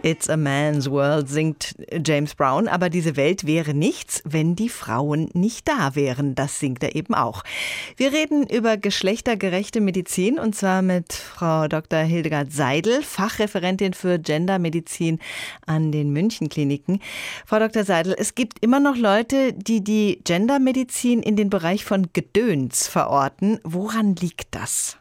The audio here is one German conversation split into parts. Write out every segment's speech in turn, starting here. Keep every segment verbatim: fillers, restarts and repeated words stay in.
It's a man's world, singt James Brown. Aber diese Welt wäre nichts, wenn die Frauen nicht da wären. Das singt er eben auch. Wir reden über geschlechtergerechte Medizin und zwar mit Frau Doktor Hildegard Seidel, Fachreferentin für Gendermedizin an den München-Kliniken. Frau Doktor Seidel, es gibt immer noch Leute, die die Gendermedizin in den Bereich von Gedöns verorten. Woran liegt das?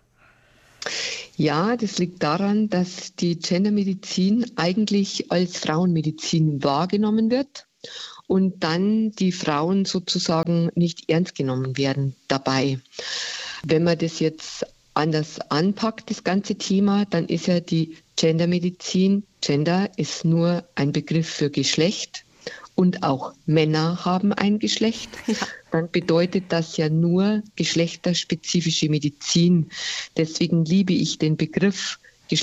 Ja, das liegt daran, dass die Gendermedizin eigentlich als Frauenmedizin wahrgenommen wird und dann die Frauen sozusagen nicht ernst genommen werden dabei. Wenn man das jetzt anders anpackt, das ganze Thema, dann ist ja die Gendermedizin, Gender ist nur ein Begriff für Geschlecht. Und auch Männer haben ein Geschlecht, dann bedeutet das ja nur geschlechterspezifische Medizin. Deswegen liebe ich den Begriff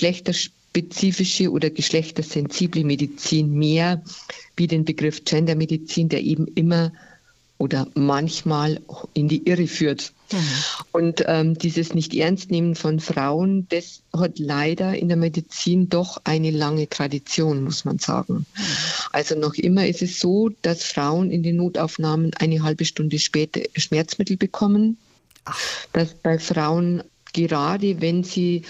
geschlechterspezifische oder geschlechtersensible Medizin mehr wie den Begriff Gendermedizin, der eben immer oder manchmal in die Irre führt. Mhm. Und ähm, dieses Nicht-Ernst-Nehmen von Frauen, das hat leider in der Medizin doch eine lange Tradition, muss man sagen. Mhm. Also noch immer ist es so, dass Frauen in den Notaufnahmen eine halbe Stunde später Schmerzmittel bekommen. Ach. Dass bei Frauen, gerade wenn sie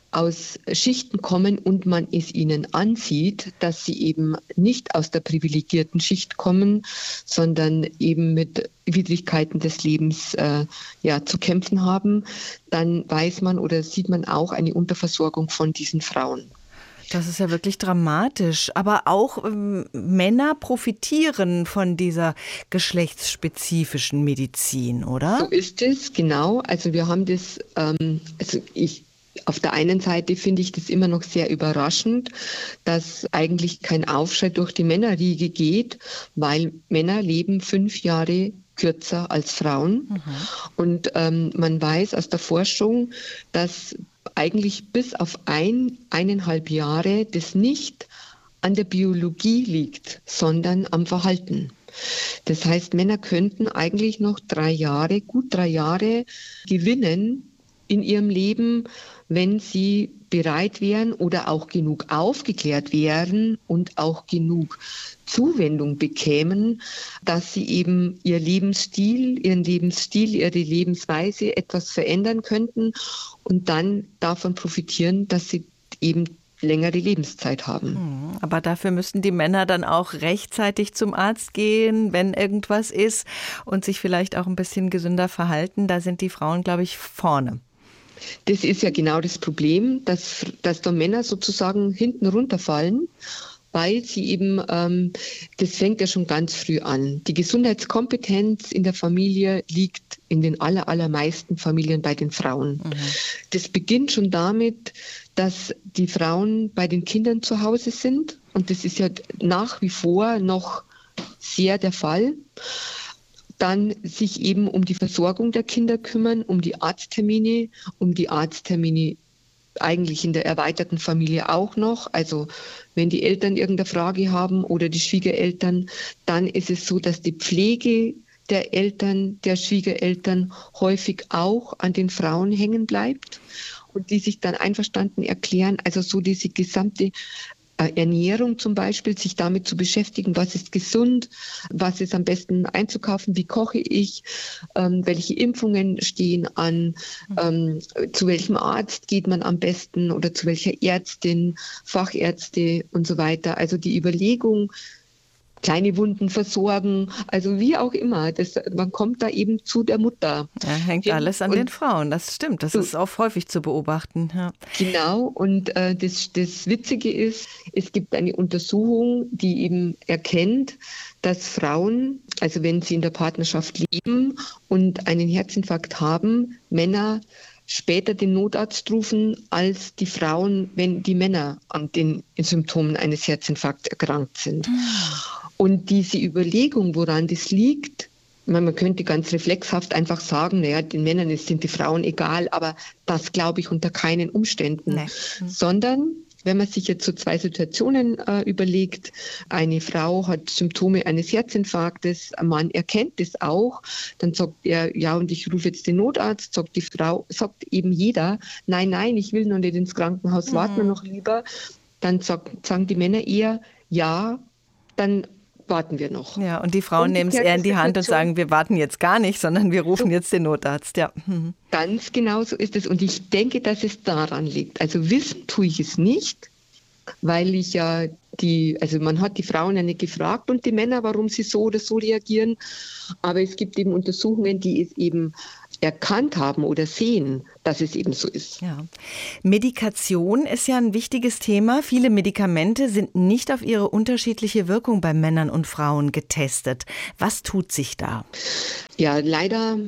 aus Schichten kommen und man es ihnen ansieht, dass sie eben nicht aus der privilegierten Schicht kommen, sondern eben mit Widrigkeiten des Lebens äh, ja, zu kämpfen haben, dann weiß man oder sieht man auch eine Unterversorgung von diesen Frauen. Das ist ja wirklich dramatisch. Aber auch ähm, Männer profitieren von dieser geschlechtsspezifischen Medizin, oder? So ist es, genau. Also wir haben das, ähm, also ich Auf der einen Seite finde ich das immer noch sehr überraschend, dass eigentlich kein Aufschrei durch die Männerriege geht, weil Männer leben fünf Jahre kürzer als Frauen. Mhm. Und ähm, man weiß aus der Forschung, dass eigentlich bis auf ein, eineinhalb Jahre das nicht an der Biologie liegt, sondern am Verhalten. Das heißt, Männer könnten eigentlich noch drei Jahre, gut drei Jahre gewinnen in ihrem Leben, wenn sie bereit wären oder auch genug aufgeklärt wären und auch genug Zuwendung bekämen, dass sie eben ihr Lebensstil, ihren Lebensstil, ihre Lebensweise etwas verändern könnten und dann davon profitieren, dass sie eben längere Lebenszeit haben. Aber dafür müssten die Männer dann auch rechtzeitig zum Arzt gehen, wenn irgendwas ist und sich vielleicht auch ein bisschen gesünder verhalten. Da sind die Frauen, glaube ich, vorne. Das ist ja genau das Problem, dass, dass da Männer sozusagen hinten runterfallen, weil sie eben, ähm, das fängt ja schon ganz früh an. Die Gesundheitskompetenz in der Familie liegt in den aller, allermeisten Familien bei den Frauen. Mhm. Das beginnt schon damit, dass die Frauen bei den Kindern zu Hause sind und das ist ja nach wie vor noch sehr der Fall. Dann sich eben um die Versorgung der Kinder kümmern, um die Arzttermine, um die Arzttermine eigentlich in der erweiterten Familie auch noch. Also wenn die Eltern irgendeine Frage haben oder die Schwiegereltern, dann ist es so, dass die Pflege der Eltern, der Schwiegereltern häufig auch an den Frauen hängen bleibt und die sich dann einverstanden erklären, also so diese gesamte Ernährung zum Beispiel, sich damit zu beschäftigen, was ist gesund, was ist am besten einzukaufen, wie koche ich, ähm, welche Impfungen stehen an, ähm, zu welchem Arzt geht man am besten oder zu welcher Ärztin, Fachärzte und so weiter. Also die Überlegung, kleine Wunden versorgen, also wie auch immer. Das, man kommt da eben zu der Mutter. Ja, hängt alles an und den Frauen, das stimmt. Das ist auch häufig zu beobachten. Ja. Genau, und äh, das, das Witzige ist, es gibt eine Untersuchung, die eben erkennt, dass Frauen, also wenn sie in der Partnerschaft leben und einen Herzinfarkt haben, Männer später den Notarzt rufen als die Frauen, wenn die Männer an den Symptomen eines Herzinfarkts erkrankt sind. Mhm. Und diese Überlegung, woran das liegt, man könnte ganz reflexhaft einfach sagen, naja, den Männern sind die Frauen egal, aber das glaube ich unter keinen Umständen. Nee. Mhm. Sondern wenn man sich jetzt so zwei Situationen äh, überlegt, eine Frau hat Symptome eines Herzinfarktes, ein Mann erkennt das auch, dann sagt er, ja, und ich rufe jetzt den Notarzt, sagt die Frau, sagt eben jeder, nein, nein, ich will noch nicht ins Krankenhaus, mhm. warten wir noch lieber. dann sag, sagen die Männer eher, ja, dann warten wir noch. Ja, und die Frauen nehmen es eher in die Hand und sagen, wir warten jetzt gar nicht, sondern wir rufen so, jetzt den Notarzt. Ja. Mhm. Ganz genau so ist es. Und ich denke, dass es daran liegt. Also wissen tue ich es nicht, weil ich ja die, also man hat die Frauen ja nicht gefragt und die Männer, warum sie so oder so reagieren. Aber es gibt eben Untersuchungen, die es eben erkannt haben oder sehen, dass es eben so ist. Ja. Medikation ist ja ein wichtiges Thema. Viele Medikamente sind nicht auf ihre unterschiedliche Wirkung bei Männern und Frauen getestet. Was tut sich da? Ja, leider,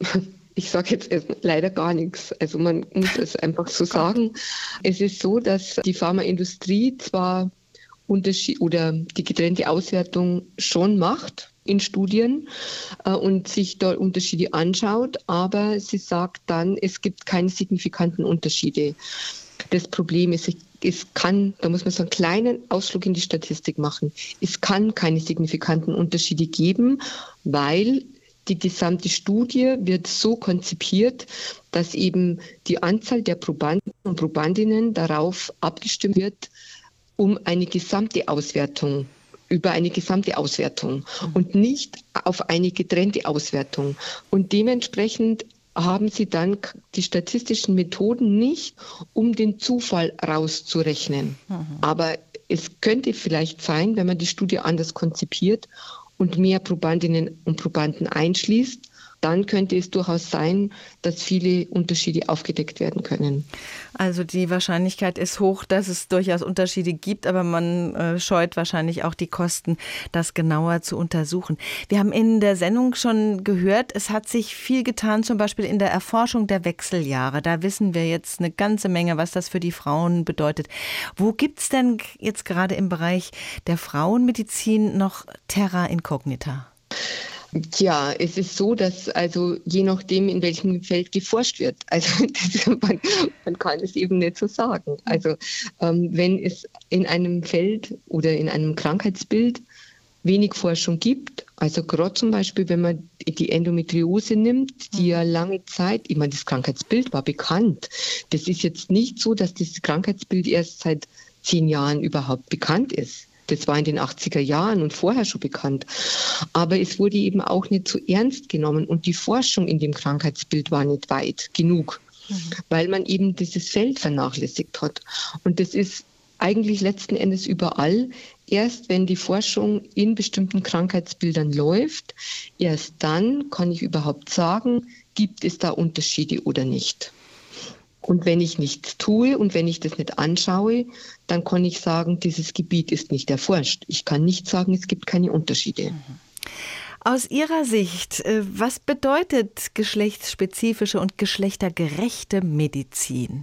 ich sage jetzt leider gar nichts. Also man muss es einfach so sagen. Es ist so, dass die Pharmaindustrie zwar Unterschied oder die getrennte Auswertung schon macht in Studien äh, und sich dort Unterschiede anschaut, aber sie sagt dann, es gibt keine signifikanten Unterschiede. Das Problem ist, es kann, da muss man so einen kleinen Ausflug in die Statistik machen, es kann keine signifikanten Unterschiede geben, weil die gesamte Studie wird so konzipiert, dass eben die Anzahl der Probanden und Probandinnen darauf abgestimmt wird, um eine gesamte Auswertung, über eine gesamte Auswertung und nicht auf eine getrennte Auswertung. Und dementsprechend haben sie dann die statistischen Methoden nicht, um den Zufall rauszurechnen. Mhm. Aber es könnte vielleicht sein, wenn man die Studie anders konzipiert und mehr Probandinnen und Probanden einschließt, dann könnte es durchaus sein, dass viele Unterschiede aufgedeckt werden können. Also die Wahrscheinlichkeit ist hoch, dass es durchaus Unterschiede gibt, aber man äh, scheut wahrscheinlich auch die Kosten, das genauer zu untersuchen. Wir haben in der Sendung schon gehört, es hat sich viel getan, zum Beispiel in der Erforschung der Wechseljahre. Da wissen wir jetzt eine ganze Menge, was das für die Frauen bedeutet. Wo gibt es denn jetzt gerade im Bereich der Frauenmedizin noch Terra Incognita? Ja, es ist so, dass also je nachdem, in welchem Feld geforscht wird, also das, man, man kann es eben nicht so sagen. Also ähm, wenn es in einem Feld oder in einem Krankheitsbild wenig Forschung gibt, also gerade zum Beispiel, wenn man die Endometriose nimmt, die ja lange Zeit, ich meine, das Krankheitsbild war bekannt. Das ist jetzt nicht so, dass das Krankheitsbild erst seit zehn Jahren überhaupt bekannt ist. Das war in den achtziger Jahren und vorher schon bekannt. Aber es wurde eben auch nicht so ernst genommen und die Forschung in dem Krankheitsbild war nicht weit genug, mhm. weil man eben dieses Feld vernachlässigt hat. Und das ist eigentlich letzten Endes überall. Erst wenn die Forschung in bestimmten Krankheitsbildern läuft, erst dann kann ich überhaupt sagen, gibt es da Unterschiede oder nicht. Und wenn ich nichts tue und wenn ich das nicht anschaue, dann kann ich sagen, dieses Gebiet ist nicht erforscht. Ich kann nicht sagen, es gibt keine Unterschiede. Aus Ihrer Sicht, was bedeutet geschlechtsspezifische und geschlechtergerechte Medizin?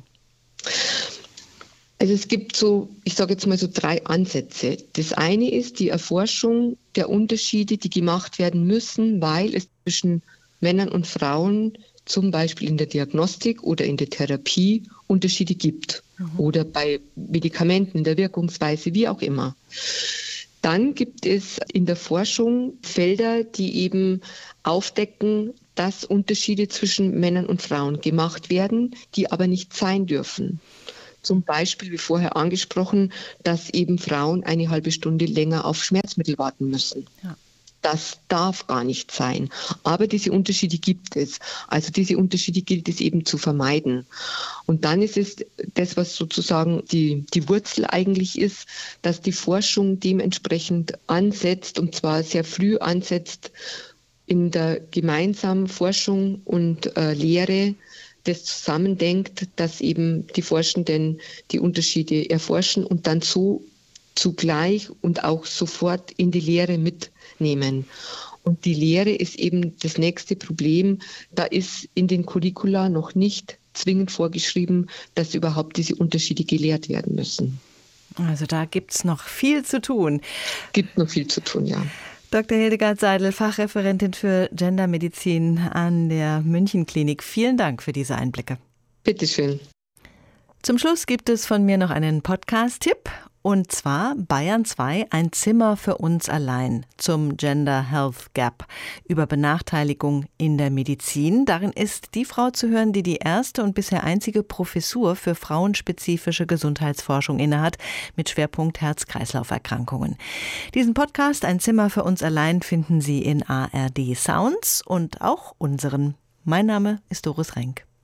Also es gibt so, ich sage jetzt mal so drei Ansätze. Das eine ist die Erforschung der Unterschiede, die gemacht werden müssen, weil es zwischen Männern und Frauen zum Beispiel in der Diagnostik oder in der Therapie Unterschiede gibt mhm. oder bei Medikamenten, in der Wirkungsweise, wie auch immer. Dann gibt es in der Forschung Felder, die eben aufdecken, dass Unterschiede zwischen Männern und Frauen gemacht werden, die aber nicht sein dürfen. Zum Beispiel, wie vorher angesprochen, dass eben Frauen eine halbe Stunde länger auf Schmerzmittel warten müssen. Ja. Das darf gar nicht sein. Aber diese Unterschiede gibt es. Also diese Unterschiede gilt es eben zu vermeiden. Und dann ist es das, was sozusagen die, die Wurzel eigentlich ist, dass die Forschung dementsprechend ansetzt, und zwar sehr früh ansetzt, in der gemeinsamen Forschung und äh, Lehre, das zusammendenkt, dass eben die Forschenden die Unterschiede erforschen und dann so zugleich und auch sofort in die Lehre mitnehmen. Und die Lehre ist eben das nächste Problem. Da ist in den Curricula noch nicht zwingend vorgeschrieben, dass überhaupt diese Unterschiede gelehrt werden müssen. Also da gibt es noch viel zu tun. Gibt noch viel zu tun, ja. Doktor Hildegard Seidel, Fachreferentin für Gendermedizin an der Münchenklinik. Vielen Dank für diese Einblicke. Bitteschön. Zum Schluss gibt es von mir noch einen Podcast-Tipp. und zwar Bayern zwei, ein Zimmer für uns allein zum Gender Health Gap über Benachteiligung in der Medizin. Darin ist die Frau zu hören, die die erste und bisher einzige Professur für frauenspezifische Gesundheitsforschung innehat, mit Schwerpunkt Herz-Kreislauf-Erkrankungen. Diesen Podcast Ein Zimmer für uns allein finden Sie in A R D Sounds und auch unseren. Mein Name ist Doris Renk.